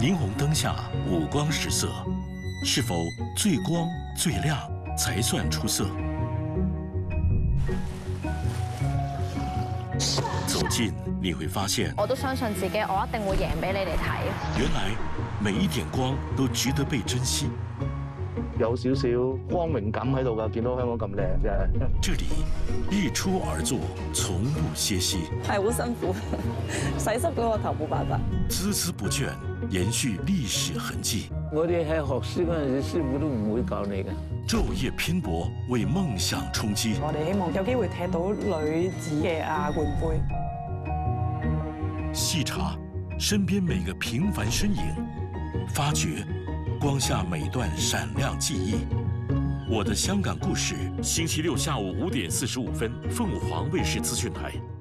霓虹灯下五光十色，是否最光最亮才算出色？走近你会发现， 我都相信自己，我一定會贏俾你哋睇。 原來每一點光都值得被珍惜。 有少少光榮感喺度㗎，見到香港咁靚嘅。 這裡日出而作，從不歇息。 係好辛苦，洗濕嗰個頭冇辦法。 孜孜不倦，延續歷史痕跡。 我哋喺學師嗰陣時，師傅都唔會教你嘅。 晝夜拼搏，為夢想衝擊。 我哋希望有機會踢到女子嘅亞冠杯。 細查身邊每個平凡身影，發掘光下每段閃亮記憶。我的香港故事，星期六下午5點45分，鳳凰衛視資訊台。